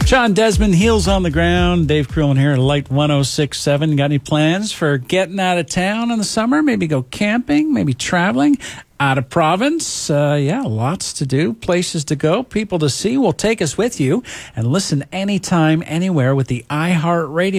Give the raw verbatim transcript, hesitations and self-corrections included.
John Desmond, heels on the ground. Dave Crewlin here at Light one oh six point seven. Got any plans for getting out of town in the summer? Maybe go camping, maybe traveling out of province. Uh, yeah, lots to do, places to go, people to see. Well, take us with you and listen anytime, anywhere with the iHeartRadio